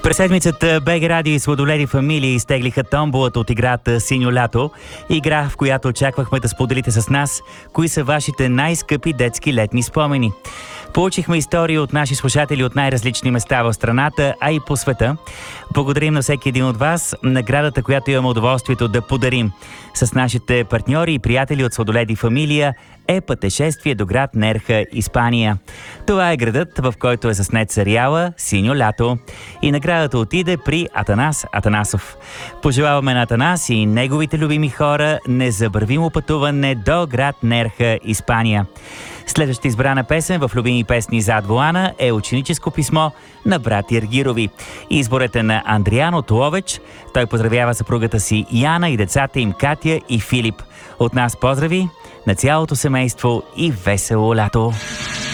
През седмицата БГ Радио и Сладоледи фамилии изтеглиха томболата от играта Синьо лято, игра, в която очаквахме да споделите с нас кои са вашите най-скъпи детски летни спомени. Получихме истории от наши слушатели от най-различни места в страната, а и по света. Благодарим на всеки един от вас. Наградата, която имаме удоволствието да подарим с нашите партньори и приятели от Сладоледи фамилия, е пътешествие до град Нерха, Испания. Това е градът, в който е заснет сериала Синьо лято. И наградата отиде при Атанас Атанасов. Пожелаваме на Атанас и неговите любими хора незабравимо пътуване до град Нерха, Испания. Следващата избрана песен в любими песни зад волана е ученическо писмо на братя Ергирови. Изборът е на Андриан от Ловеч. Той поздравява съпругата си Яна и децата им Катя и Филип. От нас поздрави на цялото семейство и весело лято!